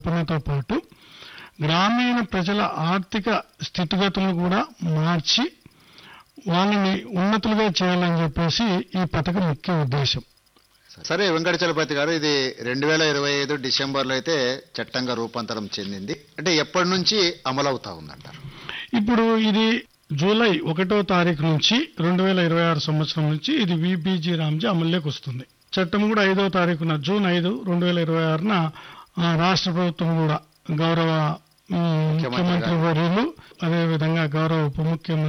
కల్పనతో పాటు గ్రామీణ ప్రజల ఆర్థిక స్థితిగతులను కూడా మార్చి వాళ్ళని ఉన్నతులుగా చేయాలని చెప్పేసి ఈ పథకం ముఖ్య ఉద్దేశం. సరే వెంకటచలపతి గారు, ఇది 2025 డిసెంబర్లో అయితే చట్టంగా రూపాంతరం చెందింది. అంటే ఎప్పటి నుంచి అమలవుతా ఉందంటారు? ఇప్పుడు ఇది జూలై 1వ తారీఖు నుంచి 2026 సంవత్సరం నుంచి ఇది విబిజి రామ్జీ అమల్లోకి వస్తుంది. చట్టం కూడా 5వ తారీఖున జూన్ 5, 2026న రాష్ట్ర ప్రభుత్వం కూడా గౌరవ ముఖ్యమంత్రి వర్యులు, అదేవిధంగా గౌరవ ఉప ముఖ్యమంత్రి